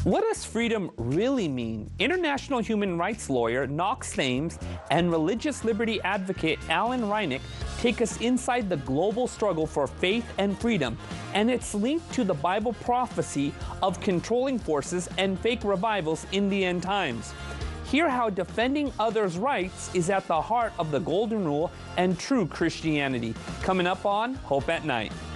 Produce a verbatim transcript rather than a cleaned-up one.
What does freedom really mean? International human rights lawyer Knox Thames and religious liberty advocate Alan Reinach take us inside the global struggle for faith and freedom, and it's linked to the Bible prophecy of controlling forces and fake revivals in the end times. Hear how defending others' rights is at the heart of the Golden Rule and true Christianity. Coming up on Hope at Night.